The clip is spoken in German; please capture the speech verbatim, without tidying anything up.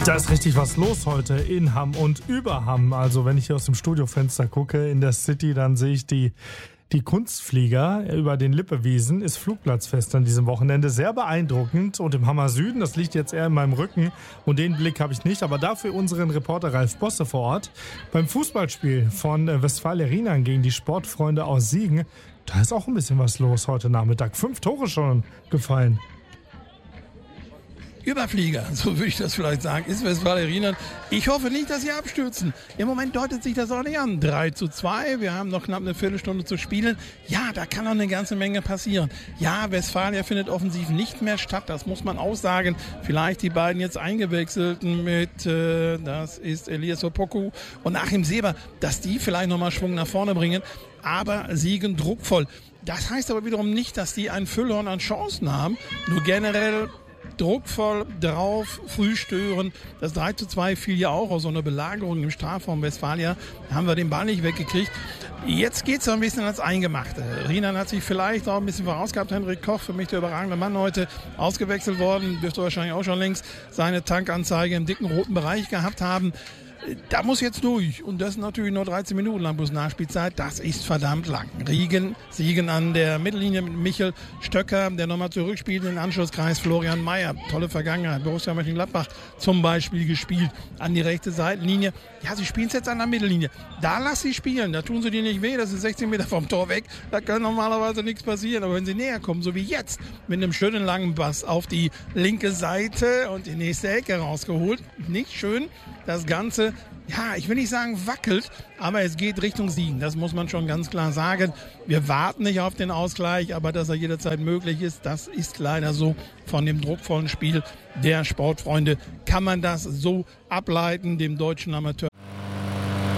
Da ist richtig was los heute in Hamm und über Hamm. Also wenn ich hier aus dem Studiofenster gucke in der City, dann sehe ich die, die Kunstflieger über den Lippewiesen. Ist Flugplatzfest an diesem Wochenende. Sehr beeindruckend. Und im Hammer Süden, das liegt jetzt eher in meinem Rücken und den Blick habe ich nicht. Aber dafür unseren Reporter Ralf Bosse vor Ort. Beim Fußballspiel von Westfalia Rinan gegen die Sportfreunde aus Siegen. Da ist auch ein bisschen was los heute Nachmittag. Fünf Tore schon gefallen. Überflieger, so würde ich das vielleicht sagen, ist Westfalia Rinan. Ich hoffe nicht, dass sie abstürzen. Im Moment deutet sich das auch nicht an. drei zu zwei, wir haben noch knapp eine Viertelstunde zu spielen. Ja, da kann noch eine ganze Menge passieren. Ja, Westfalia findet offensiv nicht mehr statt, das muss man auch sagen. Vielleicht die beiden jetzt eingewechselten mit, äh, das ist Elias Opoku und Achim Seber, dass die vielleicht nochmal Schwung nach vorne bringen. Aber Siegen druckvoll. Das heißt aber wiederum nicht, dass die ein Füllhorn an Chancen haben. Nur generell druckvoll drauf, früh stören. Das drei zu zwei fiel ja auch aus so einer Belagerung im Strafraum Westfalia. Da haben wir den Ball nicht weggekriegt. Jetzt geht es so ein bisschen ans Eingemachte. Rinan hat sich vielleicht auch ein bisschen vorausgehabt. Henrik Koch, für mich der überragende Mann heute, ausgewechselt worden. Dürfte wahrscheinlich auch schon längst seine Tankanzeige im dicken roten Bereich gehabt haben. Da muss jetzt durch. Und das natürlich nur dreizehn Minuten lang plus Nachspielzeit. Das ist verdammt lang. Riegen, Siegen an der Mittellinie mit Michel Stöcker, der nochmal zurückspielt in den Anschlusskreis. Florian Mayer, tolle Vergangenheit. Borussia Mönchengladbach zum Beispiel gespielt. An die rechte Seitenlinie. Ja, sie spielen es jetzt an der Mittellinie. Da lass sie spielen. Da tun sie dir nicht weh. Das ist sechzehn Meter vom Tor weg. Da kann normalerweise nichts passieren. Aber wenn sie näher kommen, so wie jetzt, mit einem schönen langen Pass auf die linke Seite und die nächste Ecke rausgeholt. Nicht schön. Das Ganze, ja, ich will nicht sagen wackelt, aber es geht Richtung Siegen. Das muss man schon ganz klar sagen. Wir warten nicht auf den Ausgleich, aber dass er jederzeit möglich ist, das ist leider so. Von dem druckvollen Spiel der Sportfreunde kann man das so ableiten, dem deutschen Amateur.